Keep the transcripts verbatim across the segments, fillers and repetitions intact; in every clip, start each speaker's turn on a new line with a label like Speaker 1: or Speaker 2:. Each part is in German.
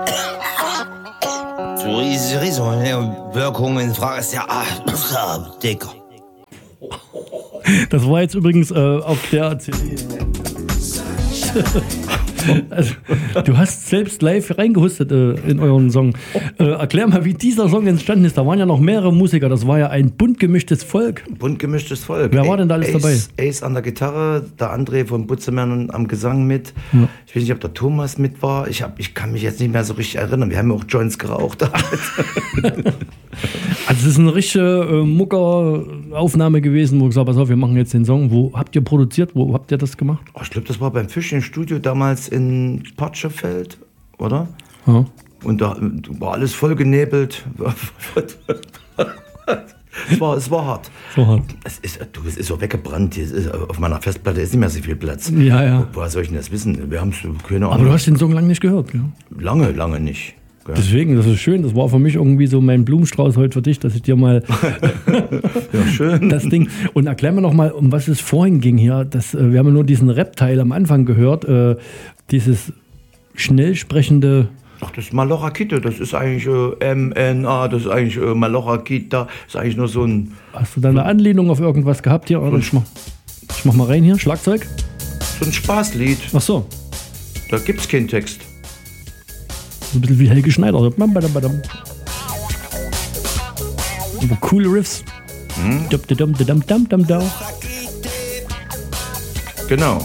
Speaker 1: Wirkungen, Frage ist ja, ah, dicker.
Speaker 2: Das war jetzt übrigens äh, auf der C D. Also, du hast selbst live reingehustet äh, in euren Song. Äh, erklär mal, wie dieser Song entstanden ist. Da waren ja noch mehrere Musiker. Das war ja ein bunt gemischtes Volk.
Speaker 3: Bunt gemischtes Volk.
Speaker 2: Wer war denn da alles
Speaker 3: Ace,
Speaker 2: dabei?
Speaker 3: Ace an der Gitarre, der André von Butzemann am Gesang mit.
Speaker 2: Ja.
Speaker 3: Ich weiß nicht, ob der Thomas mit war. Ich, hab, ich kann mich jetzt nicht mehr so richtig erinnern. Wir haben ja auch Joints geraucht.
Speaker 2: Also es ist eine richtige äh, Mucker-Aufnahme gewesen, wo ich gesagt habe, pass auf, wir machen jetzt den Song. Wo habt ihr produziert? Wo habt ihr das gemacht?
Speaker 3: Oh, ich glaube, das war beim Fisch im Studio damals in Patschefeld, oder?
Speaker 2: Ja.
Speaker 3: Und da war alles voll genebelt. es, war, es war hart.
Speaker 2: So hart.
Speaker 3: Es ist, du, es ist so weggebrannt. Es ist, auf meiner Festplatte ist nicht mehr so viel Platz.
Speaker 2: Ja, ja.
Speaker 3: Woher soll ich denn das wissen? Wir haben es, keine Ahnung.
Speaker 2: Aber du hast den Song lange nicht gehört, ja?
Speaker 3: Lange, lange nicht. Ja.
Speaker 2: Deswegen, das ist schön. Das war für mich irgendwie so mein Blumenstrauß heute für dich, dass ich dir mal
Speaker 3: ja, schön.
Speaker 2: das Ding. Und erklär mir noch mal, um was es vorhin ging hier. Das, wir haben ja nur diesen Rap-Teil am Anfang gehört. Äh, dieses schnell sprechende.
Speaker 3: Ach, das ist Malocha-Kita. Das ist eigentlich äh, M N A. Das ist eigentlich äh, Malocha-Kita. Das ist eigentlich nur so ein.
Speaker 2: Hast du da eine Anlehnung auf irgendwas gehabt hier? Oder ich, mach, ich mach mal rein hier. Schlagzeug.
Speaker 3: So ein Spaßlied.
Speaker 2: Ach so.
Speaker 3: Da gibt's keinen Text.
Speaker 2: So ein bisschen wie Helge Schneider. Aber coole Riffs.
Speaker 3: Hm? Genau.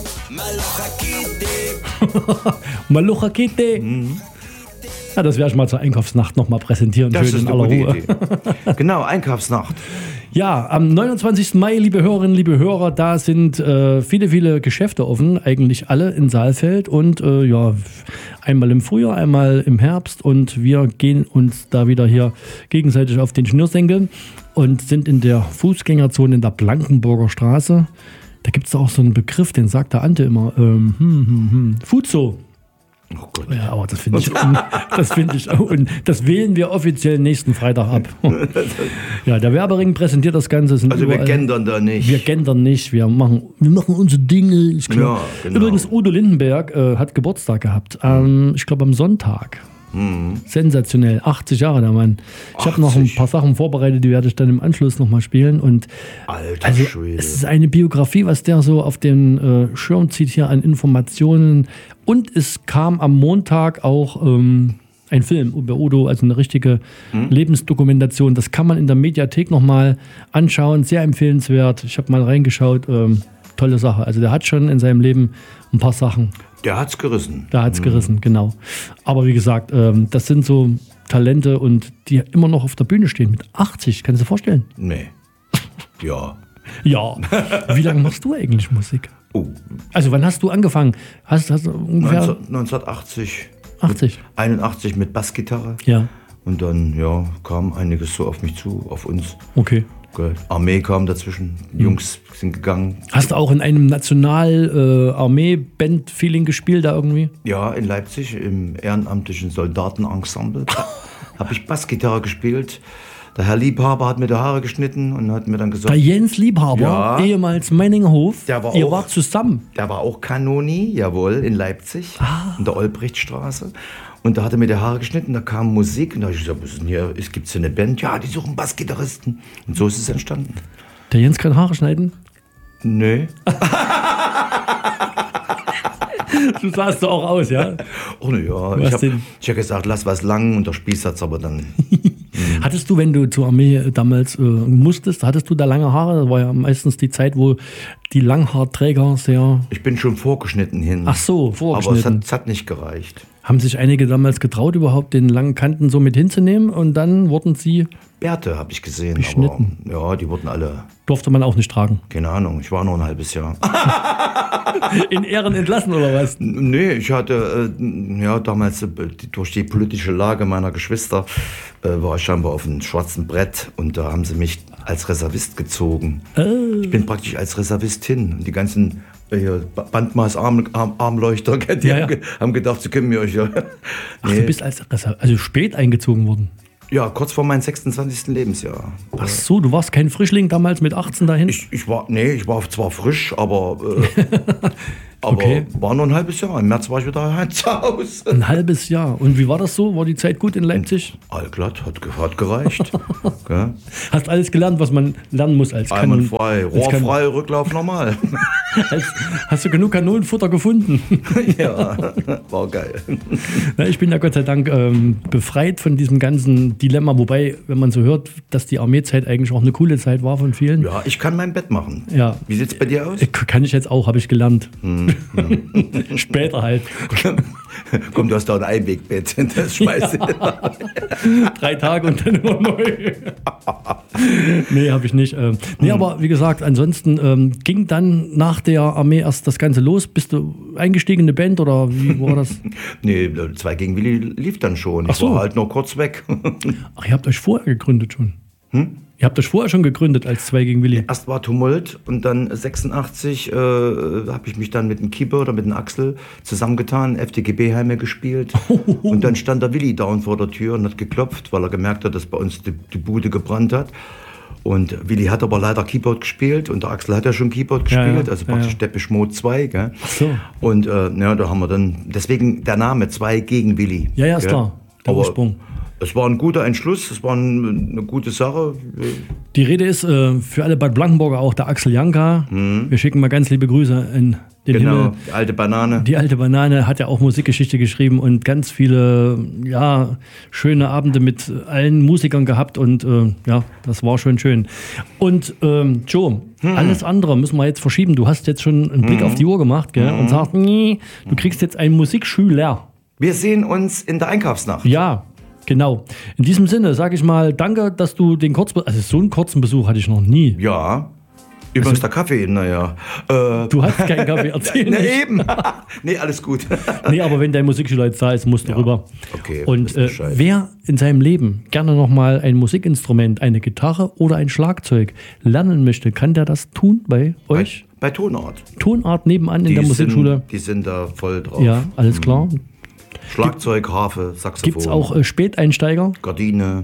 Speaker 2: Malocha-Kete. Mhm. Ja, das werde ich mal zur Einkaufsnacht noch mal präsentieren.
Speaker 3: Das
Speaker 2: schön
Speaker 3: ist
Speaker 2: in
Speaker 3: eine
Speaker 2: aller
Speaker 3: gute
Speaker 2: Ruhe.
Speaker 3: Idee. Genau, Einkaufsnacht.
Speaker 2: Ja, am neunundzwanzigsten Mai, liebe Hörerinnen, liebe Hörer, da sind äh, viele, viele Geschäfte offen, eigentlich alle in Saalfeld und äh, ja, einmal im Frühjahr, einmal im Herbst und wir gehen uns da wieder hier gegenseitig auf den Schnürsenkel und sind in der Fußgängerzone in der Blankenburger Straße. Da gibt es auch so einen Begriff, den sagt der Ante immer, ähm, hm, hm, hm, Fuzo.
Speaker 3: Oh Gott.
Speaker 2: Ja, aber das finde ich, das finde ich, und das wählen wir offiziell nächsten Freitag ab. Ja, der Werbering präsentiert das Ganze. Sind
Speaker 3: also
Speaker 2: überall,
Speaker 3: wir gendern da nicht.
Speaker 2: Wir gendern nicht, wir machen, wir machen unsere Dinge. Ist klar.
Speaker 3: Ja, genau.
Speaker 2: Übrigens, Udo Lindenberg äh, hat Geburtstag gehabt, ähm, ich glaube am Sonntag.
Speaker 3: Mhm.
Speaker 2: Sensationell, achtzig Jahre der Mann. Ich habe noch ein paar Sachen vorbereitet, die werde ich dann im Anschluss nochmal spielen. Und
Speaker 3: Alter
Speaker 2: also,
Speaker 3: Schwede.
Speaker 2: es ist eine Biografie, was der so auf den äh, Schirm zieht hier an Informationen. Und es kam am Montag auch ähm, ein Film über Udo, also eine richtige mhm. Lebensdokumentation. Das kann man in der Mediathek nochmal anschauen, sehr empfehlenswert. Ich habe mal reingeschaut, ähm, tolle Sache. Also der hat schon in seinem Leben ein paar Sachen.
Speaker 3: Der hat's gerissen.
Speaker 2: Der hat's
Speaker 3: mhm.
Speaker 2: gerissen, genau. Aber wie gesagt, ähm, das sind so Talente und die immer noch auf der Bühne stehen mit achtzig. Kannst du dir vorstellen?
Speaker 3: Nee. Ja.
Speaker 2: Ja. Wie lange machst du eigentlich Musik?
Speaker 3: Oh.
Speaker 2: Also wann hast du angefangen? Hast, hast du ungefähr
Speaker 3: neunzehnhundertachtzig.
Speaker 2: achtzig.
Speaker 3: Mit einundachtzig mit Bassgitarre.
Speaker 2: Ja.
Speaker 3: Und dann, ja, kam einiges so auf mich zu, auf uns.
Speaker 2: Okay.
Speaker 3: Okay. Armee kam dazwischen, Jungs mhm. sind gegangen.
Speaker 2: Hast du auch in einem National-Armee-Band-Feeling gespielt da irgendwie?
Speaker 3: Ja, in Leipzig im ehrenamtlichen Soldatenensemble habe ich Bassgitarre gespielt. Der Herr Liebhaber hat mir die Haare geschnitten und hat mir dann gesagt...
Speaker 2: Bei Jens Liebhaber,
Speaker 3: ja,
Speaker 2: ehemals Meiningerhof,
Speaker 3: der war
Speaker 2: ihr
Speaker 3: auch,
Speaker 2: wart zusammen.
Speaker 3: Der war auch Kanoni, jawohl, in Leipzig, ah. in der Olbrichtstraße. Und da hat er mir die Haare geschnitten, da kam Musik und da habe ich gesagt, was ist denn hier? Gibt es hier eine Band? Ja, die suchen Bassgitarristen. Und so ist es entstanden.
Speaker 2: Der Jens kann Haare schneiden?
Speaker 3: Nö.
Speaker 2: Du sahst so auch aus, ja?
Speaker 3: Oh ne, ja. Ich habe hab gesagt, lass was lang und der Spieß hat's aber dann...
Speaker 2: Hattest du, wenn du zur Armee damals äh, musstest, hattest du da lange Haare? Das war ja meistens die Zeit, wo die Langhaarträger sehr...
Speaker 3: Ich bin schon vorgeschnitten hin.
Speaker 2: Ach so, vorgeschnitten.
Speaker 3: Aber es hat, es hat nicht gereicht.
Speaker 2: Haben sich einige damals getraut, überhaupt den langen Kanten so mit hinzunehmen und dann wurden sie...
Speaker 3: Bärte habe ich gesehen,
Speaker 2: beschnitten.
Speaker 3: Aber ja, die wurden alle...
Speaker 2: Durfte man auch nicht tragen?
Speaker 3: Keine Ahnung, ich war nur ein halbes Jahr.
Speaker 2: In Ehren entlassen oder was?
Speaker 3: Nee, ich hatte äh, ja damals äh, durch die politische Lage meiner Geschwister äh, war ich scheinbar auf einem schwarzen Brett und da haben sie mich als Reservist gezogen. Oh. Ich bin praktisch als Reservist hin und die ganzen äh, Bandmaß-Armleuchter, die ja, ja. Haben, haben gedacht, sie können mir euch ja... Nee.
Speaker 2: Ach, du bist als Reserv- also spät eingezogen worden?
Speaker 3: Ja, kurz vor meinem sechsundzwanzigsten Lebensjahr.
Speaker 2: Ach so, du warst kein Frischling damals mit achtzehn dahin?
Speaker 3: Ich, ich war, nee, ich war zwar frisch, aber, äh, Aber
Speaker 2: Okay.
Speaker 3: war nur ein halbes Jahr. Im März war ich wieder halt zu Hause.
Speaker 2: Ein halbes Jahr. Und wie war das so? War die Zeit gut in Leipzig?
Speaker 3: Allglatt, hat, ge- hat gereicht. Gell?
Speaker 2: Hast alles gelernt, was man lernen muss als Kanon.
Speaker 3: Einwandfrei,
Speaker 2: als Kanon-
Speaker 3: rohrfrei, Rücklauf normal.
Speaker 2: als, Hast du genug Kanonenfutter gefunden?
Speaker 3: Ja, war geil.
Speaker 2: Na, ich bin ja Gott sei Dank ähm, befreit von diesem ganzen Dilemma. Wobei, wenn man so hört, dass die Armeezeit eigentlich auch eine coole Zeit war von vielen.
Speaker 3: Ja, ich kann mein Bett machen.
Speaker 2: Ja.
Speaker 3: Wie sieht's bei dir aus?
Speaker 2: Ich- Kann ich jetzt auch, habe ich gelernt. Später halt.
Speaker 3: Komm, du hast da ein Einwegbett. Das schmeißt du.
Speaker 2: Drei Tage und dann immer neu. Nee, habe ich nicht. Ähm, nee, aber wie gesagt, ansonsten ähm, ging dann nach der Armee erst das Ganze los. Bist du eingestiegen in eine Band oder wie war das?
Speaker 3: Nee, zwei gegen Willi lief dann schon. Ich
Speaker 2: Ach so.
Speaker 3: war halt noch kurz weg.
Speaker 2: Ach, ihr habt euch vorher gegründet schon. Hm? Ihr habt euch vorher schon gegründet als zwei gegen Willi.
Speaker 3: Erst war Tumult und dann sechsundachtzig äh, habe ich mich dann mit dem Keyboarder, mit dem Axel zusammengetan, F D G B-Heime gespielt. Und dann stand der Willi down vor der Tür und hat geklopft, weil er gemerkt hat, dass bei uns die, die Bude gebrannt hat. Und Willi hat aber leider Keyboard gespielt und der Axel hat ja schon Keyboard
Speaker 2: Ja,
Speaker 3: gespielt,
Speaker 2: ja,
Speaker 3: also praktisch
Speaker 2: ja.
Speaker 3: Depeche Mode zwei. Gell?
Speaker 2: Ach so.
Speaker 3: Und äh, ja, da haben wir dann, deswegen der Name zwei gegen Willi.
Speaker 2: Ja, ja, ist
Speaker 3: gell?
Speaker 2: klar. Der
Speaker 3: Aber
Speaker 2: Ursprung.
Speaker 3: es war ein guter Entschluss, es war ein, eine gute Sache.
Speaker 2: Die Rede ist äh, für alle Bad Blankenburger auch der Axel Janka. Wir schicken mal ganz liebe Grüße in den
Speaker 3: Genau,
Speaker 2: Himmel.
Speaker 3: die alte Banane.
Speaker 2: Die alte Banane hat ja auch Musikgeschichte geschrieben und ganz viele ja, schöne Abende mit allen Musikern gehabt und äh, ja, das war schon schön. Und ähm, Joe, hm. alles andere müssen wir jetzt verschieben. Du hast jetzt schon einen Blick hm. auf die Uhr gemacht, gell, hm. und sagst, nee, du kriegst jetzt einen Musikschüler.
Speaker 3: Wir sehen uns in der Einkaufsnacht.
Speaker 2: Ja, genau. In diesem Sinne sage ich mal, danke, dass du den Kurzbesuch, also so einen kurzen Besuch hatte ich noch nie.
Speaker 3: Ja. Übrigens der Kaffee, naja. Äh,
Speaker 2: Du hast keinen Kaffee, erzähl
Speaker 3: na,
Speaker 2: nicht.
Speaker 3: eben. Nee, alles gut.
Speaker 2: Nee, aber wenn dein Musikschüler jetzt da ist, musst du
Speaker 3: Ja,
Speaker 2: rüber.
Speaker 3: okay,
Speaker 2: Und
Speaker 3: wisst
Speaker 2: äh,
Speaker 3: Bescheid.
Speaker 2: wer in seinem Leben gerne nochmal ein Musikinstrument, eine Gitarre oder ein Schlagzeug lernen möchte, kann der das tun bei euch?
Speaker 3: Bei, bei Tonart.
Speaker 2: Tonart nebenan in der Musikschule?
Speaker 3: Sind, die sind da voll drauf.
Speaker 2: Ja, alles klar.
Speaker 3: Schlagzeug, Harfe, Saxophon.
Speaker 2: Gibt es auch äh, Späteinsteiger?
Speaker 3: Gardine.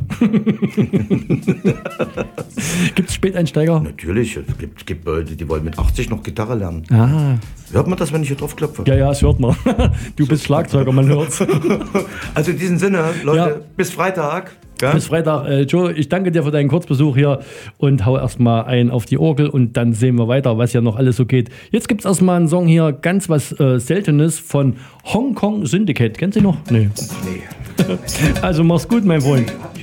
Speaker 2: Gibt es Späteinsteiger?
Speaker 3: Natürlich, es gibt, gibt Leute, die wollen mit achtzig noch Gitarre lernen.
Speaker 2: Ah,
Speaker 3: Hört man das, wenn ich hier drauf klopfe?
Speaker 2: ja, ja, das hört man. Du bist Schlagzeuger, man hört's.
Speaker 3: Also in diesem Sinne, Leute,
Speaker 2: Ja.
Speaker 3: bis Freitag. Gell?
Speaker 2: Bis Freitag. Äh, Joe, ich danke dir für deinen Kurzbesuch hier und hau erstmal ein auf die Orgel und dann sehen wir weiter, was ja noch alles so geht. Jetzt gibt es erstmal einen Song hier, ganz was äh, Seltenes von Hong Kong Syndicate. Kennst du noch? Nee.
Speaker 3: Nee.
Speaker 2: Also mach's gut, mein Freund.
Speaker 3: Hab ich